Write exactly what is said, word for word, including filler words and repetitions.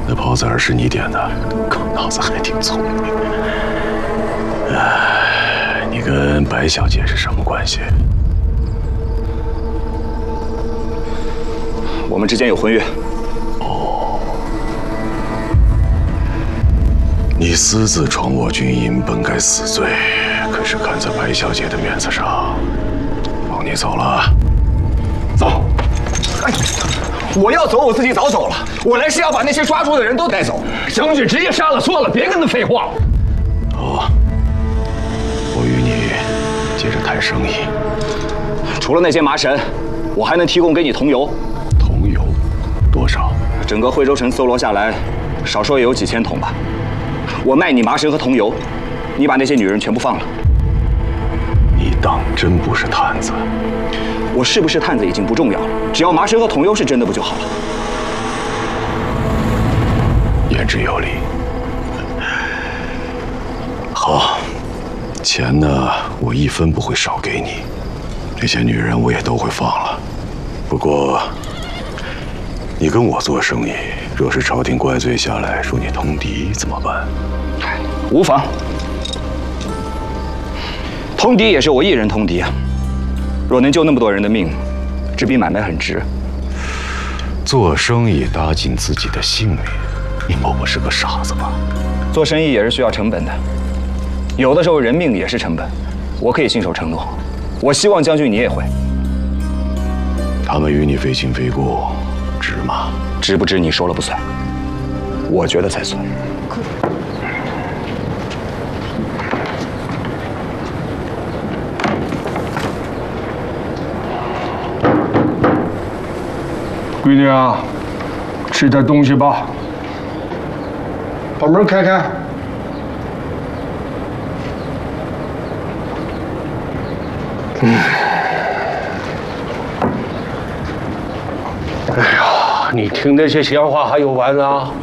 那泡子儿是你点的，狗脑子还挺聪明。哎，你跟白小姐是什么关系？ 我们之间有婚约。 哦，你私自闯我军营，本该死罪，可是看在白小姐的面子上，放你走了。 走。哎。 我要走，我自己早走了。我来是要把那些抓住的人都带走。将军直接杀了算了，别跟他废话。 好，我与你接着谈生意。 除了那些麻绳，我还能提供给你桐油。 桐油多少？ 整个惠州城搜罗下来，少说也有几千桶吧。我卖你麻绳和桐油，你把那些女人全部放了。 你当真不是探子？ 我是不是探子已经不重要了，只要麻绳和桐油是真的不就好了？ 言之有理。好，钱呢，我一分不会少给你。那些女人我也都会放了。不过，你跟我做生意，若是朝廷怪罪下来说你通敌怎么办？ 无妨，通敌也是我一人通敌啊。 若能救那么多人的命，这笔买卖很值。 做生意搭进自己的性命，你莫不是个傻子吧？ 做生意也是需要成本的，有的时候人命也是成本。我可以信守承诺，我希望将军你也会。 他们与你非亲非故，值吗？ 值不值你说了不算，我觉得才算。 闺女啊，吃点东西吧。把门开开。嗯。哎呀，你听那些闲话还有完啊？